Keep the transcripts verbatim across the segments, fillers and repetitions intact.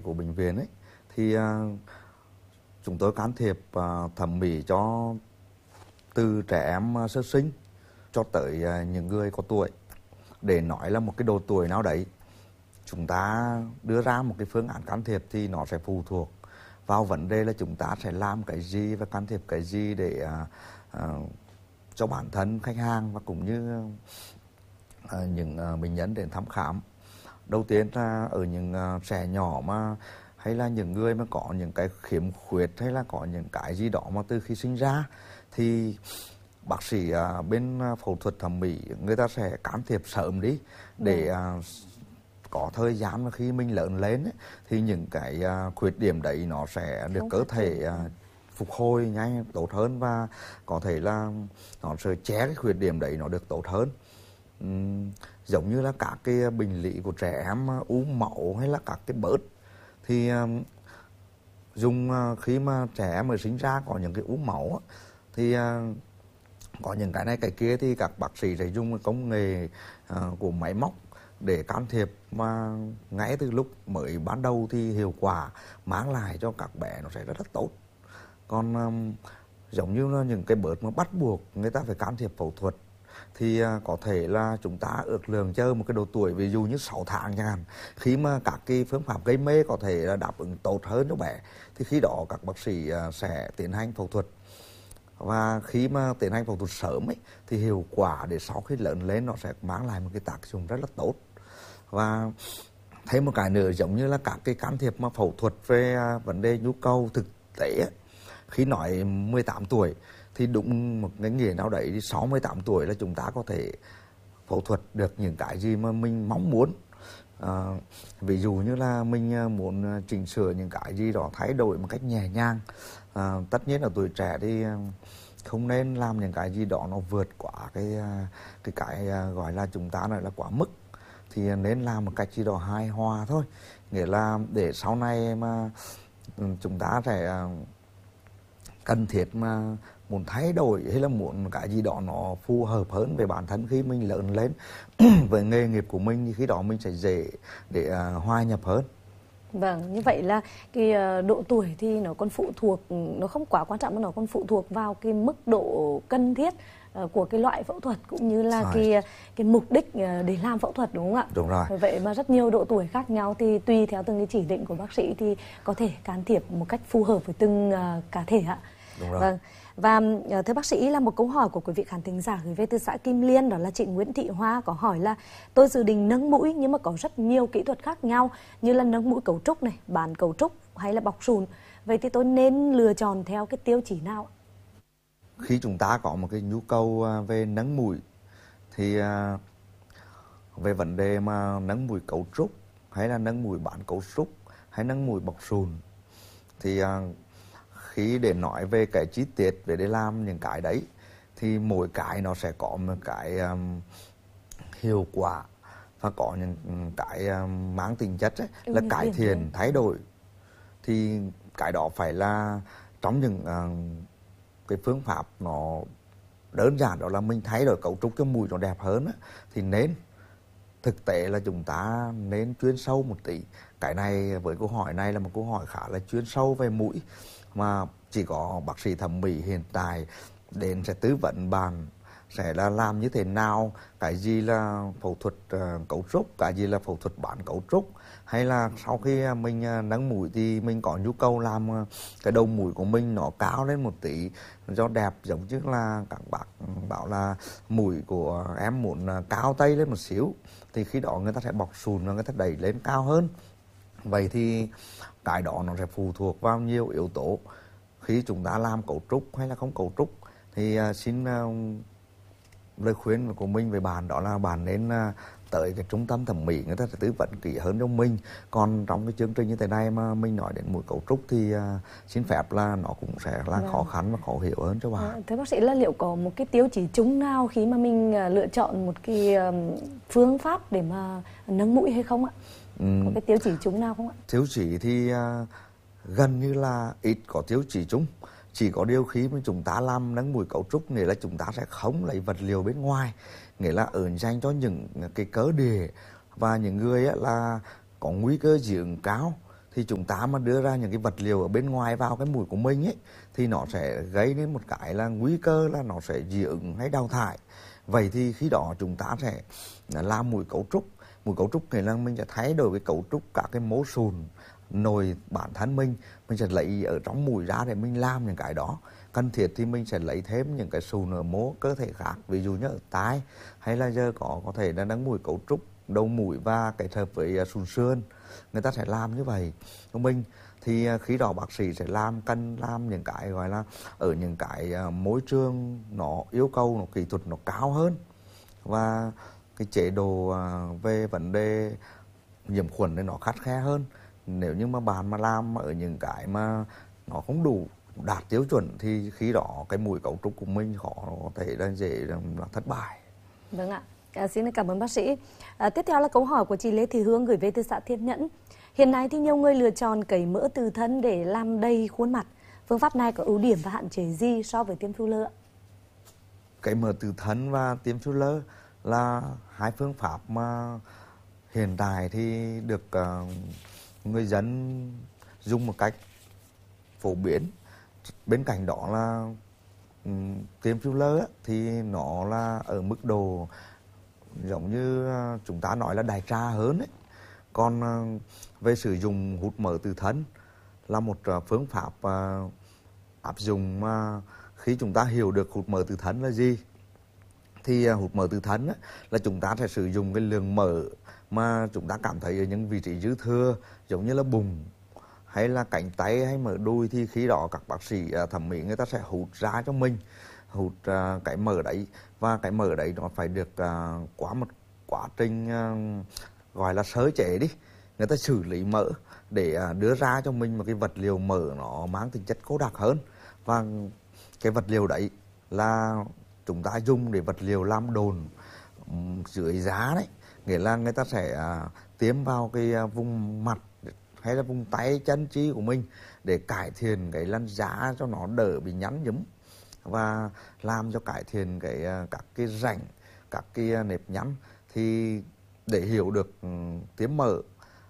của bệnh viện ấy thì uh, chúng tôi can thiệp uh, thẩm mỹ cho từ trẻ em uh, sơ sinh cho tới uh, những người có tuổi. Để nói là một cái độ tuổi nào đấy chúng ta đưa ra một cái phương án can thiệp thì nó sẽ phụ thuộc vào vấn đề là chúng ta sẽ làm cái gì và can thiệp cái gì để uh, uh, cho bản thân khách hàng và cũng như uh, những uh, bệnh nhân đến thăm khám. Đầu tiên là ở những uh, trẻ nhỏ mà hay là những người mà có những cái khiếm khuyết hay là có những cái gì đó mà từ khi sinh ra thì bác sĩ uh, bên uh, phẫu thuật thẩm mỹ người ta sẽ can thiệp sớm đi để uh, có thời gian mà khi mình lớn lên ấy, thì những cái uh, khuyết điểm đấy nó sẽ được cơ thể uh, phục hồi nhanh tốt hơn và có thể là nó sẽ che cái khuyết điểm đấy nó được tốt hơn. Uhm, giống như là các cái bệnh lý của trẻ em uh, u máu hay là các cái bớt thì uh, dùng uh, khi mà trẻ em mới sinh ra có những cái u máu thì uh, có những cái này cái kia thì các bác sĩ sẽ dùng công nghệ uh, của máy móc để can thiệp mà ngay từ lúc mới ban đầu thì hiệu quả mang lại cho các bé nó sẽ rất là tốt. Còn um, giống như là những cái bớt mà bắt buộc người ta phải can thiệp phẫu thuật thì uh, có thể là chúng ta ước lượng chờ một cái độ tuổi ví dụ như sáu tháng chẳng hạn, khi mà các cái phương pháp gây mê có thể là đáp ứng tốt hơn cho bé thì khi đó các bác sĩ uh, sẽ tiến hành phẫu thuật. Và khi mà tiến hành phẫu thuật sớm ấy thì hiệu quả để sau khi lớn lên nó sẽ mang lại một cái tác dụng rất là tốt. Và thêm một cái nữa giống như là các cái can thiệp mà phẫu thuật về uh, vấn đề nhu cầu thực tế ấy. Khi nói mười tám tuổi thì đúng một cái nghĩa nào đấy thì sáu mươi tám tuổi là chúng ta có thể phẫu thuật được những cái gì mà mình mong muốn. À, ví dụ như là mình muốn chỉnh sửa những cái gì đó thay đổi một cách nhẹ nhàng. À, tất nhiên ở tuổi trẻ thì không nên làm những cái gì đó nó vượt quá cái cái cái gọi là chúng ta nói là quá mức, thì nên làm một cách gì đó hài hòa thôi, nghĩa là để sau này mà chúng ta sẽ cần thiết mà muốn thay đổi hay là muốn cái gì đó nó phù hợp hơn về bản thân khi mình lớn lên với nghề nghiệp của mình thì khi đó mình sẽ dễ để uh, hòa nhập hơn. Vâng, như vậy là cái độ tuổi thì nó còn phụ thuộc, nó không quá quan trọng mà nó còn phụ thuộc vào cái mức độ cần thiết của cái loại phẫu thuật cũng như là rồi. cái cái mục đích để làm phẫu thuật, đúng không ạ? Đúng rồi. Vậy mà rất nhiều độ tuổi khác nhau thì tùy theo từng cái chỉ định của bác sĩ thì có thể can thiệp một cách phù hợp với từng cá thể ạ. Đúng rồi. Vâng. Và thưa bác sĩ, là một câu hỏi của quý vị khán thính giả gửi về từ xã Kim Liên, đó là chị Nguyễn Thị Hoa có hỏi là tôi dự định nâng mũi nhưng mà có rất nhiều kỹ thuật khác nhau như là nâng mũi cấu trúc này, bán cấu trúc hay là bọc sùn. Vậy thì tôi nên lựa chọn theo cái tiêu chí nào? Khi chúng ta có một cái nhu cầu về nâng mũi thì về vấn đề mà nâng mũi cấu trúc hay là nâng mũi bán cấu trúc hay nâng mũi bọc sùn thì khi để nói về cái chi tiết về để làm những cái đấy thì mỗi cái nó sẽ có một cái um, hiệu quả và có những cái um, mang tính chất ấy, là cải thiện thay đổi, thì cái đó phải là trong những uh, cái phương pháp nó đơn giản, đó là mình thay đổi cấu trúc cho mũi nó đẹp hơn ấy, thì nên thực tế là chúng ta nên chuyên sâu một tí. Cái này với câu hỏi này là một câu hỏi khá là chuyên sâu về mũi mà chỉ có bác sĩ thẩm mỹ hiện tại đến sẽ tư vấn bạn sẽ là làm như thế nào, cái gì là phẫu thuật uh, cấu trúc, cái gì là phẫu thuật bán cấu trúc, hay là sau khi mình uh, nâng mũi thì mình có nhu cầu làm uh, cái đầu mũi của mình nó cao lên một tí cho đẹp, giống như là các bác bảo là mũi của em muốn uh, cao tay lên một xíu thì khi đó người ta sẽ bọc sùn và người ta đẩy lên cao hơn. Vậy thì cái đó nó sẽ phụ thuộc vào nhiều yếu tố. Khi chúng ta làm cấu trúc hay là không cấu trúc thì uh, xin uh, lời khuyên của mình về bạn đó là bạn nên uh, tới cái trung tâm thẩm mỹ, người ta sẽ tư vấn kỹ hơn cho mình. Còn trong cái chương trình như thế này mà mình nói đến mũi cấu trúc thì uh, xin phép là nó cũng sẽ là vâng. khó khăn và khó hiểu hơn cho bạn. Thế bác sĩ là liệu có một cái tiêu chí chung nào khi mà mình uh, lựa chọn một cái uh, phương pháp để mà nâng mũi hay không ạ? Ừ. Có cái tiêu chí chung nào không ạ? Tiêu chí thì uh, gần như là ít có tiêu chí chung. Chỉ có điều khi mà chúng ta làm nâng mũi cấu trúc nghĩa là chúng ta sẽ không lấy vật liệu bên ngoài, nghĩa là ở dành cho những cái cớ địa và những người là có nguy cơ dị ứng cao thì chúng ta mà đưa ra những cái vật liệu ở bên ngoài vào cái mũi của mình ấy thì nó sẽ gây đến một cái là nguy cơ là nó sẽ dị ứng hay đào thải. Vậy thì khi đó chúng ta sẽ làm mũi cấu trúc. Mũi cấu trúc thì là mình sẽ thay đổi cái cấu trúc các cái mô sùn nồi bản thân mình, mình sẽ lấy ở trong mũi ra để mình làm những cái đó. Cần thiết thì mình sẽ lấy thêm những cái sùn ở mô cơ thể khác, ví dụ như ở tai, hay là giờ có có thể là nâng mũi cấu trúc đầu mũi và kết hợp với sùn sườn, người ta sẽ làm như vậy của mình. Thì khi đó bác sĩ sẽ làm cần làm những cái gọi là ở những cái môi trường nó yêu cầu nó kỹ thuật nó cao hơn, và cái chế độ về vấn đề nhiễm khuẩn thì nó khắt khe hơn. Nếu như mà bạn mà làm ở những cái mà nó không đủ đạt tiêu chuẩn thì khi đó cái mũi cấu trúc của mình khó có thể là dễ là thất bại. Vâng ạ. À, xin cảm ơn bác sĩ. À, tiếp theo là câu hỏi của chị Lê Thị Hương gửi về từ xã Thiên Nhẫn. Hiện nay thì nhiều người lựa chọn cấy mỡ từ thân để làm đầy khuôn mặt. Phương pháp này có ưu điểm và hạn chế gì so với tiêm filler ạ? Cấy mỡ từ thân và tiêm filler là hai phương pháp mà hiện tại thì được uh, người dân dùng một cách phổ biến. Bên cạnh đó là um, tiêm filler thì nó là ở mức độ giống như uh, chúng ta nói là đại trà hơn ấy. Còn uh, về sử dụng hút mỡ từ thân là một uh, phương pháp uh, áp dụng mà khi chúng ta hiểu được hút mỡ từ thân là gì thì uh, hút mỡ từ thân là chúng ta sẽ sử dụng cái lượng mỡ mà chúng ta cảm thấy ở những vị trí dư thừa, giống như là bụng hay là cánh tay hay mỡ đùi, thì khi đó các bác sĩ uh, thẩm mỹ người ta sẽ hút ra cho mình, hút uh, cái mỡ đấy, và cái mỡ đấy nó phải được uh, qua một quá trình uh, gọi là sơ chế đi, người ta xử lý mỡ để uh, đưa ra cho mình một cái vật liệu mỡ nó mang tính chất cố đặc hơn. Và cái vật liệu đấy là chúng ta dùng để vật liệu làm đồn um, dưới giá đấy, nghĩa là người ta sẽ uh, tiêm vào cái uh, vùng mặt hay là vùng tay chân chi của mình để cải thiện cái làn da cho nó đỡ bị nhăn nhúm, và làm cho cải thiện cái uh, các cái rãnh, các cái uh, nếp nhăn. Thì để hiểu được um, tiêm mỡ,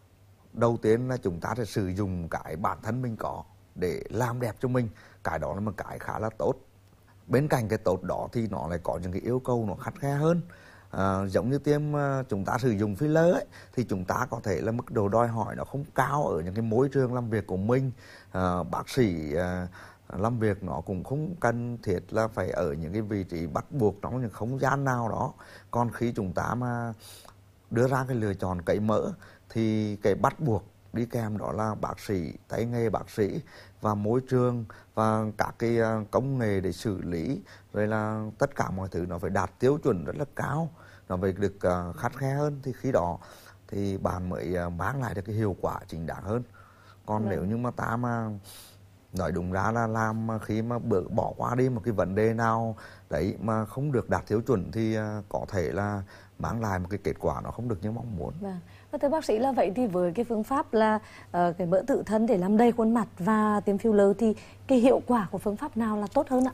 đầu tiên là chúng ta sẽ sử dụng cái bản thân mình có để làm đẹp cho mình, cái đó là một cái khá là tốt. Bên cạnh cái tốt đó thì nó lại có những cái yêu cầu nó khắt khe hơn. À, giống như tiêm uh, chúng ta sử dụng filler ấy, thì chúng ta có thể là mức độ đòi hỏi nó không cao ở những cái môi trường làm việc của mình. À, bác sĩ uh, làm việc nó cũng không cần thiết là phải ở những cái vị trí bắt buộc trong những không gian nào đó. Còn khi chúng ta mà đưa ra cái lựa chọn cấy mỡ thì cái bắt buộc đi kèm đó là bác sĩ, tay nghề bác sĩ và môi trường và các cái công nghệ để xử lý, rồi là tất cả mọi thứ nó phải đạt tiêu chuẩn rất là cao, nó phải được khắt khe hơn, thì khi đó thì bạn mới mang lại được cái hiệu quả chính đáng hơn. Còn ừ. nếu như mà ta mà nói đúng ra là làm khi mà bỏ qua đi một cái vấn đề nào đấy mà không được đạt tiêu chuẩn thì có thể là mang lại một cái kết quả nó không được như mong muốn. Vâng. Và thưa bác sĩ là vậy thì với cái phương pháp là uh, cái mỡ tự thân để làm đầy khuôn mặt và tiêm filler thì cái hiệu quả của phương pháp nào là tốt hơn ạ?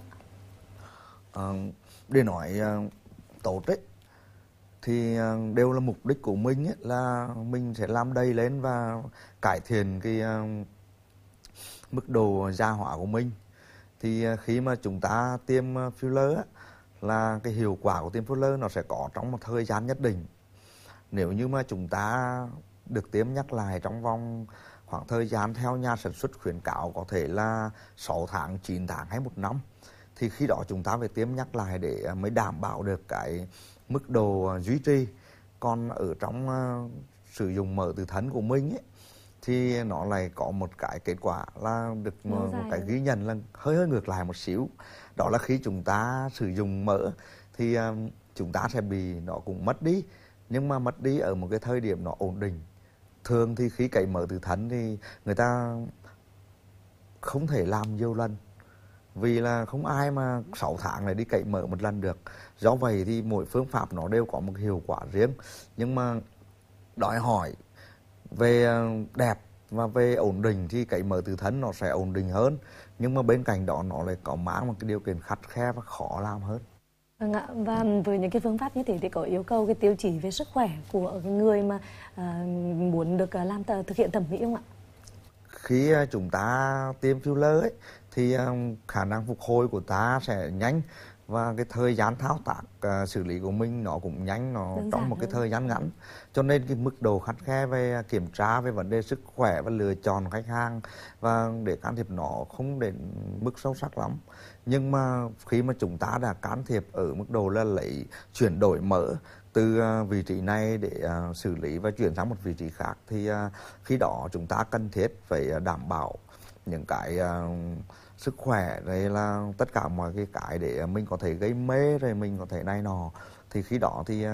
Uh, để nói uh, tốt đấy thì uh, đều là mục đích của mình ấy, là mình sẽ làm đầy lên và cải thiện cái uh, mức độ da hóa của mình. Thì uh, khi mà chúng ta tiêm uh, filler á, là cái hiệu quả của tiêm filler nó sẽ có trong một thời gian nhất định. Nếu như mà chúng ta được tiêm nhắc lại trong vòng khoảng thời gian theo nhà sản xuất khuyến cáo có thể là sáu tháng, chín tháng hay một năm, thì khi đó chúng ta phải tiêm nhắc lại để mới đảm bảo được cái mức độ duy trì. Còn ở trong uh, sử dụng mỡ từ thân của mình ấy, thì nó lại có một cái kết quả là được một, một cái ghi nhận là hơi hơi ngược lại một xíu. Đó là khi chúng ta sử dụng mỡ thì uh, chúng ta sẽ bị nó cũng mất đi, nhưng mà mất đi ở một cái thời điểm nó ổn định. Thường thì khi cấy mỡ từ thân thì người ta không thể làm nhiều lần, vì là không ai mà sáu tháng này đi cấy mỡ một lần được. Do vậy thì mỗi phương pháp nó đều có một hiệu quả riêng, nhưng mà đòi hỏi về đẹp và về ổn định thì cấy mỡ từ thân nó sẽ ổn định hơn, nhưng mà bên cạnh đó nó lại có mang một cái điều kiện khắt khe và khó làm hơn. Vâng ạ. Và với những cái phương pháp như thế thì có yêu cầu cái tiêu chí về sức khỏe của người mà uh, muốn được làm thực hiện thẩm mỹ không ạ? khi chúng ta tiêm filler ấy, thì khả năng phục hồi của ta sẽ nhanh và cái thời gian thao tác uh, xử lý của mình nó cũng nhanh, nó Đơn trong một cái hơn. thời gian ngắn, cho nên cái mức độ khắt khe về kiểm tra về vấn đề sức khỏe và lựa chọn khách hàng và để can thiệp nó không đến mức sâu sắc lắm. Nhưng mà khi mà chúng ta đã can thiệp ở mức độ là lấy chuyển đổi mỡ từ uh, vị trí này để uh, xử lý và chuyển sang một vị trí khác, thì uh, khi đó chúng ta cần thiết phải đảm bảo những cái uh, sức khỏe, đây là tất cả mọi cái cái để mình có thể gây mê, rồi mình có thể này nọ, thì khi đó thì uh,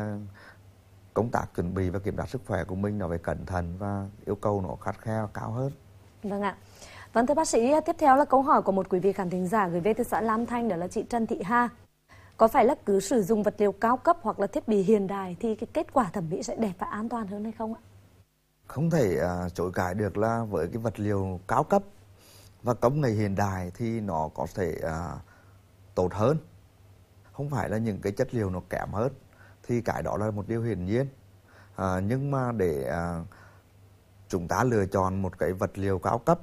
công tác chuẩn bị và kiểm tra sức khỏe của mình nó phải cẩn thận và yêu cầu nó khắt khe cao hơn. Vâng ạ. Vâng, thưa bác sĩ, tiếp theo là câu hỏi của một quý vị khán thính giả gửi về từ xã Lam Thanh, đó là chị Trần Thị Ha. Có phải là cứ sử dụng vật liệu cao cấp hoặc là thiết bị hiện đại thì cái kết quả thẩm mỹ sẽ đẹp và an toàn hơn hay không ạ? Không thể uh, chối cãi được là với cái vật liệu cao cấp và công nghệ hiện đại thì nó có thể uh, tốt hơn. Không phải là những cái chất liệu nó kém hơn, thì cái đó là một điều hiển nhiên. À, nhưng mà để à, chúng ta lựa chọn một cái vật liệu cao cấp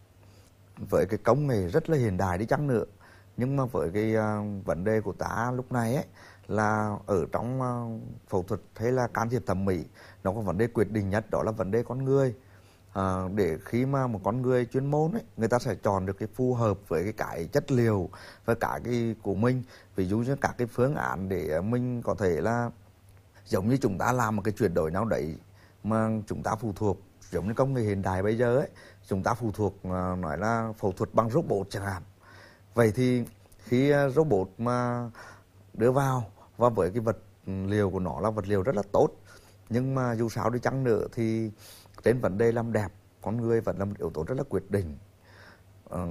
với cái công nghệ rất là hiện đại đi chăng nữa, nhưng mà với cái à, vấn đề của ta lúc này ấy, là ở trong à, phẫu thuật hay là can thiệp thẩm mỹ, nó có vấn đề quyết định nhất, đó là vấn đề con người. À, để khi mà một con người chuyên môn ấy, người ta sẽ chọn được cái phù hợp với cái, cái chất liệu và cả cái của mình. Ví dụ như các cái phương án để mình có thể là giống như chúng ta làm một cái chuyển đổi nào đấy mà chúng ta phụ thuộc, giống như công nghệ hiện đại bây giờ ấy, chúng ta phụ thuộc nói là phẫu thuật bằng robot chẳng hạn. Vậy thì khi robot mà đưa vào và với cái vật liệu của nó là vật liệu rất là tốt, nhưng mà dù sao đi chăng nữa thì trên vấn đề làm đẹp, con người vẫn là một yếu tố rất là quyết định. Ừ,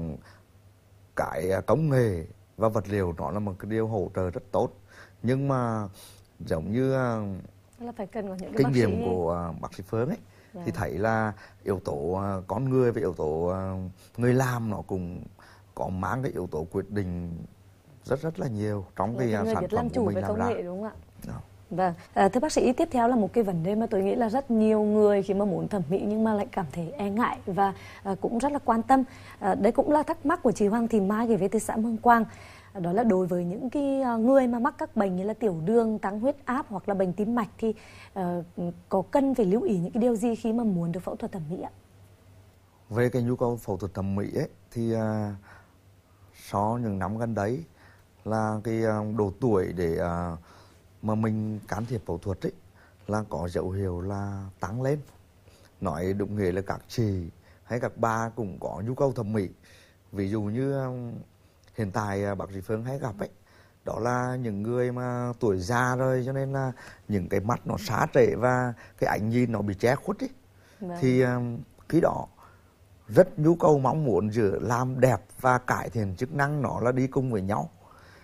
cái công nghệ và vật liệu nó là một cái điều hỗ trợ rất tốt, nhưng mà giống như là phải cần có những cái kinh nghiệm sĩ... của bác sĩ Phương ấy, dạ. thì thấy là yếu tố con người và yếu tố người làm nó cũng có mang cái yếu tố quyết định rất rất là nhiều trong cái người sản biết phẩm làm chủ của mình về làm công ra. nghệ, đúng không ạ? Đó. Vâng, à, thưa bác sĩ, tiếp theo là một cái vấn đề mà tôi nghĩ là rất nhiều người khi mà muốn thẩm mỹ nhưng mà lại cảm thấy e ngại và à, cũng rất là quan tâm. À, đấy cũng là thắc mắc của chị Hoàng Thị Mai gửi về từ xã Mương Quang. À, đó là đối với những cái người mà mắc các bệnh như là tiểu đường, tăng huyết áp hoặc là bệnh tim mạch thì à, có cần phải lưu ý những cái điều gì khi mà muốn được phẫu thuật thẩm mỹ ạ? Về cái nhu cầu phẫu thuật thẩm mỹ ấy, thì à, sau những năm gần đấy là cái độ tuổi để à, mà mình can thiệp phẫu thuật ấy là có dấu hiệu là tăng lên. Nói đúng nghĩa là các chị hay các bà cũng có nhu cầu thẩm mỹ. Ví dụ như hiện tại bác sĩ Phương hay gặp ấy, đó là những người mà tuổi già rồi, cho nên là những cái mắt nó xá trễ và cái ánh nhìn nó bị che khuất ấy. Vâng. Thì khi đó rất nhu cầu mong muốn giữa làm đẹp và cải thiện chức năng nó là đi cùng với nhau.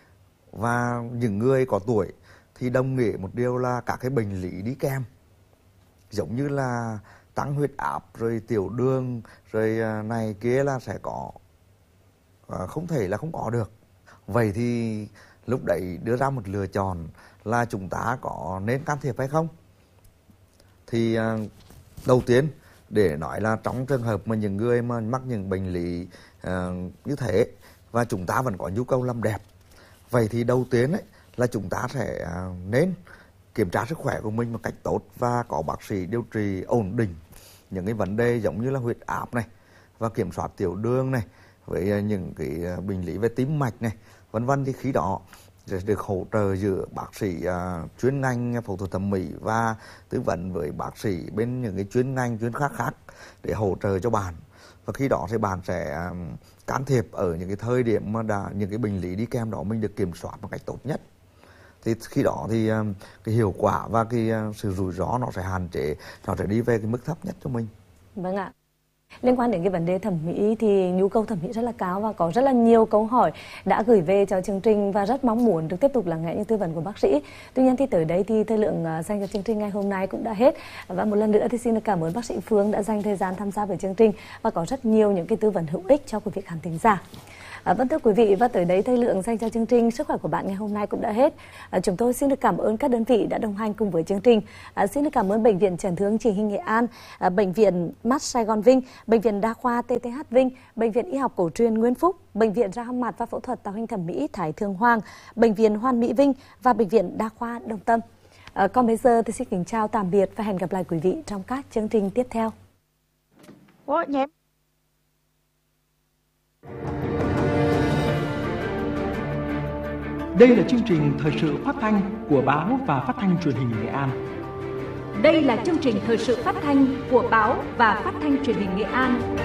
Và những người có tuổi thì đồng nghĩa một điều là các cái bệnh lý đi kèm, giống như là tăng huyết áp rồi tiểu đường rồi này kia là sẽ có, không thể là không có được. Vậy thì lúc đấy đưa ra một lựa chọn là chúng ta có nên can thiệp hay không. Thì đầu tiên để nói là trong trường hợp mà những người mà mắc những bệnh lý uh, như thế và chúng ta vẫn có nhu cầu làm đẹp, vậy thì đầu tiên ấy là chúng ta sẽ uh, nên kiểm tra sức khỏe của mình một cách tốt và có bác sĩ điều trị ổn định những cái vấn đề giống như là huyết áp này và kiểm soát tiểu đường này, với những cái bệnh lý về tim mạch này vân vân, thì khi đó sẽ được hỗ trợ giữa bác sĩ uh, chuyên ngành phẫu thuật thẩm mỹ và tư vấn với bác sĩ bên những cái chuyên ngành chuyên khác khác để hỗ trợ cho bạn. Và khi đó thì bạn sẽ uh, can thiệp ở những cái thời điểm mà đã, những cái bệnh lý đi kèm đó mình được kiểm soát một cách tốt nhất. Thì khi đó thì uh, cái hiệu quả và cái uh, sự rủi ro nó sẽ hạn chế, nó sẽ đi về cái mức thấp nhất cho mình. Vâng ạ. Liên quan đến cái vấn đề thẩm mỹ thì nhu cầu thẩm mỹ rất là cao và có rất là nhiều câu hỏi đã gửi về cho chương trình và rất mong muốn được tiếp tục lắng nghe những tư vấn của bác sĩ. Tuy nhiên thì tới đây thì thời lượng dành cho chương trình ngày hôm nay cũng đã hết. Và một lần nữa thì xin được cảm ơn bác sĩ Phương đã dành thời gian tham gia với chương trình và có rất nhiều những cái tư vấn hữu ích cho quý vị khán thính giả. À, vâng thưa quý vị, và tới đấy thời lượng dành cho chương trình Sức khỏe của bạn ngày hôm nay cũng đã hết. À, chúng tôi xin được cảm ơn các đơn vị đã đồng hành cùng với chương trình. À, xin được cảm ơn Bệnh viện Chấn thương Chỉnh hình Nghệ An, à, Bệnh viện Mắt Sài Gòn Vinh Bệnh viện Đa khoa tê tê hát Vinh, Bệnh viện Y học cổ truyền Nguyên Phúc, Bệnh viện Răng hàm mặt và phẫu thuật tạo hình thẩm mỹ Thái Thượng Hoàng, Bệnh viện Hoàn Mỹ Vinh và Bệnh viện Đa khoa Đồng Tâm. À, còn bây giờ tôi xin kính chào tạm biệt và hẹn gặp lại quý vị trong các chương trình tiếp theo. Ủa, nhém. Đây là chương trình thời sự phát thanh của báo và phát thanh truyền hình Nghệ An. Đây là chương trình thời sự phát thanh của báo và phát thanh truyền hình Nghệ An.